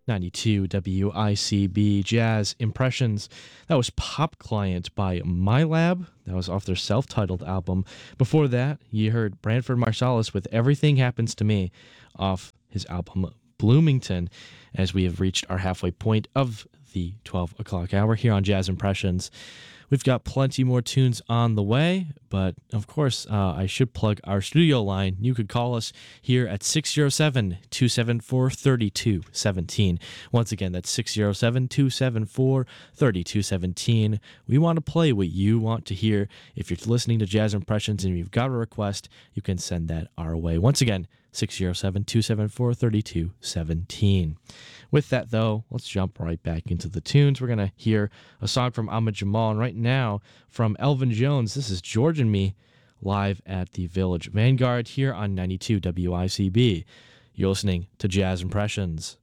92 WICB Jazz Impressions. That was Pop Client by MyLab. That was off their self-titled album. Before that, you heard Branford Marsalis with Everything Happens to Me off his album Bloomington, as we have reached our halfway point of the 12 o'clock hour here on Jazz Impressions. We've got plenty more tunes on the way, but of course, I should plug our studio line. You could call us here at 607-274-3217. Once again, that's 607-274-3217. We want to play what you want to hear. If you're listening to Jazz Impressions and you've got a request, you can send that our way. Once again, 607-274-3217. With that, though, let's jump right back into the tunes. We're going to hear a song from Ahmad Jamal, and right now from Elvin Jones. This is George and Me, live at the Village Vanguard here on 92 WICB. You're listening to Jazz Impressions.